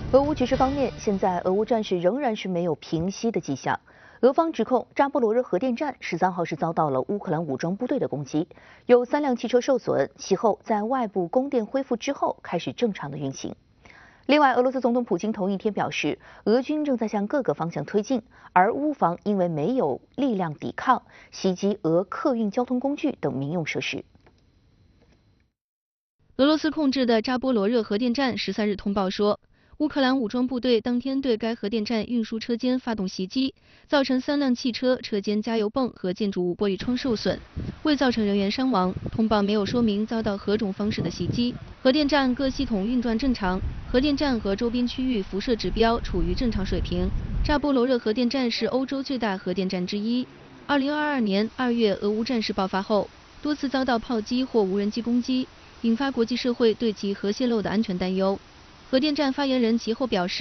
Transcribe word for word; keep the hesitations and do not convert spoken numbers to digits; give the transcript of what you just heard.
俄乌局势方面，现在俄乌战事仍然是没有平息的迹象。俄方指控扎波罗热核电站十三号是遭到了乌克兰武装部队的攻击，有三辆汽车受损，其后在外部供电恢复之后开始正常的运行。另外，俄罗斯总统普京同一天表示，俄军正在向各个方向推进，而乌方因为没有力量抵抗，袭击俄客运交通工具等民用设施。 俄罗斯控制的扎波罗热核电站十三日通报说，乌克兰武装部队当天对该核电站运输车间发动袭击，造成三辆汽车、车间加油泵和建筑物玻璃窗受损，未造成人员伤亡。通报没有说明遭到何种方式的袭击。核电站各系统运转正常，核电站和周边区域辐射指标处于正常水平。扎波罗热核电站是欧洲最大核电站之一。二零二二年二月，俄乌战事爆发后，多次遭到炮击或无人机攻击，引发国际社会对其核泄漏的安全担忧。核电站发言人其后表示。